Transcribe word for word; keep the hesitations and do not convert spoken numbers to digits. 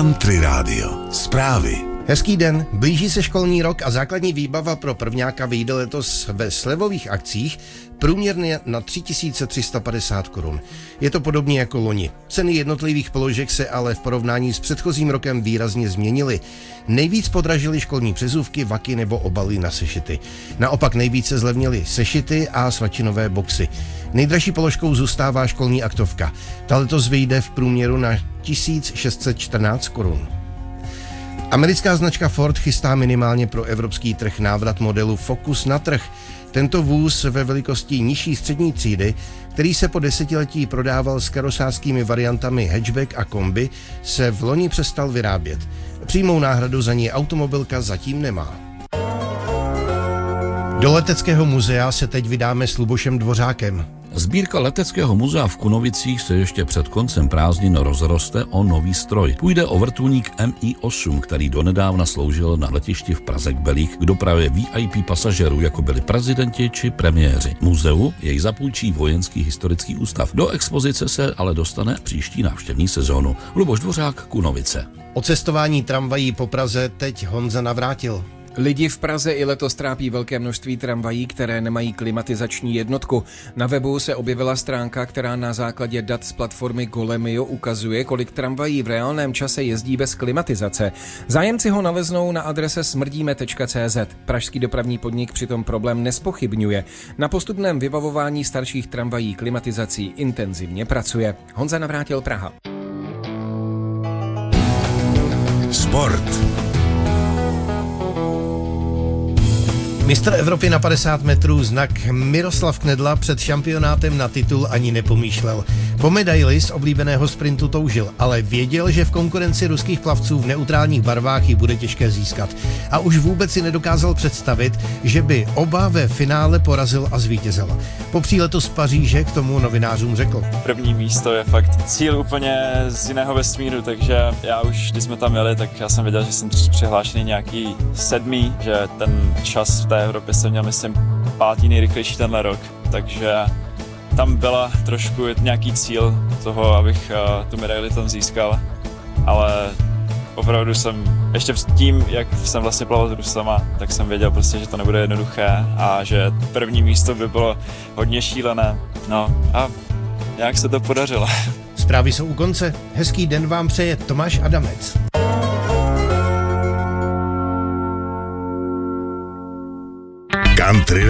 Country Radio. Zprávy. Hezký den, blíží se školní rok a základní výbava pro prvňáka vyjde letos ve slevových akcích průměrně na tři tisíce tři sta padesát korun. Je to podobně jako loni. Ceny jednotlivých položek se ale v porovnání s předchozím rokem výrazně změnily. Nejvíc podražily školní přezůvky, vaky nebo obaly na sešity. Naopak nejvíce zlevnily sešity a svačinové boxy. Nejdražší položkou zůstává školní aktovka. Ta letos vyjde v průměru na tisíc šest set čtrnáct korun. Americká značka Ford chystá minimálně pro evropský trh návrat modelu Focus na trh. Tento vůz ve velikosti nižší střední třídy, který se po desetiletí prodával s karosářskými variantami hatchback a kombi, se v loni přestal vyrábět. Přímou náhradu za ní automobilka zatím nemá. Do Leteckého muzea se teď vydáme s Lubošem Dvořákem. Sbírka Leteckého muzea v Kunovicích se ještě před koncem prázdnin rozroste o nový stroj. Půjde o vrtulník M I osm, který donedávna sloužil na letišti v Praze k Belích k dopravě V I P pasažerů, jako byli prezidenti či premiéři. Muzeu jej zapůjčí Vojenský historický ústav. Do expozice se ale dostane příští návštěvní sezónu. Luboš Dvořák, Kunovice. O cestování tramvají po Praze teď Honza Navrátil. Lidi v Praze i letos trápí velké množství tramvají, které nemají klimatizační jednotku. Na webu se objevila stránka, která na základě dat z platformy Golemio ukazuje, kolik tramvají v reálném čase jezdí bez klimatizace. Zájemci ho naleznou na adrese smrdíme tečka cé zet. Pražský dopravní podnik přitom problém nespochybňuje. Na postupném vybavování starších tramvají klimatizací intenzivně pracuje. Honza Navrátil, Praha. Sport. Mistr Evropy na padesát metrů znak Miroslav Knedla před šampionátem na titul ani nepomýšlel. Po medaili z oblíbeného sprintu toužil, ale věděl, že v konkurenci ruských plavců v neutrálních barvách ji bude těžké získat. A už vůbec si nedokázal představit, že by oba ve finále porazil a zvítězil. Po příletu z Paříže k tomu novinářům řekl: První místo je fakt cíl úplně z jiného vesmíru, takže já už, když jsme tam jeli, tak já jsem věděl, že jsem přihlášený nějaký sedmý, že ten čas v té Evropě jsem měl, myslím, pátý nejrychlejší tenhle rok, takže tam byla trošku nějaký cíl toho, abych uh, tu medaili tam získal, ale opravdu jsem, ještě tím, jak jsem vlastně plaval s Rusama, tak jsem věděl prostě, že to nebude jednoduché a že první místo by bylo hodně šílené, no a nějak se to podařilo. Zprávy jsou u konce, hezký den vám přeje Tomáš Adamec. Country